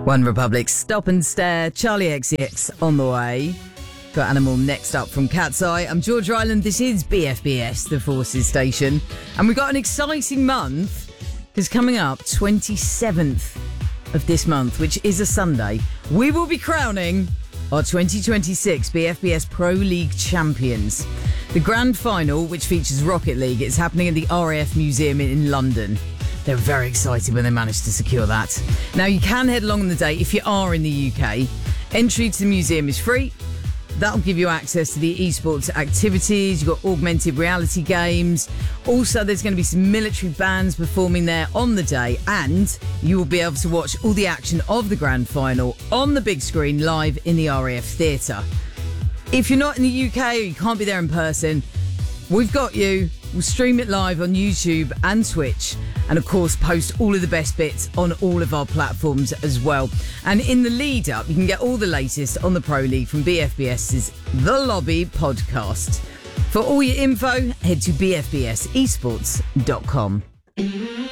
One Republic, Stop and Stare, Charlie XCX on the way. Got Animal next up from Cat's Eye. I'm George Ryland. This is BFBS, the Forces Station. And we've got an exciting month, because coming up, 27th of this month, which is a Sunday, we will be crowning our 2026 BFBS Pro League champions. The grand final, which features Rocket League, is happening at the RAF Museum in London. They were very excited when they managed to secure that. Now, you can head along on the day if you are in the UK. Entry to the museum is free. That'll give you access to the esports activities. You've got augmented reality games. Also, there's going to be some military bands performing there on the day, and you will be able to watch all the action of the grand final on the big screen live in the RAF Theatre. If you're not in the UK or you can't be there in person, we've got you. We'll stream it live on YouTube and Twitch, and of course post all of the best bits on all of our platforms as well. And in the lead up, you can get all the latest on the Pro League from BFBS's The Lobby podcast. For all your info, head to bfbsesports.com.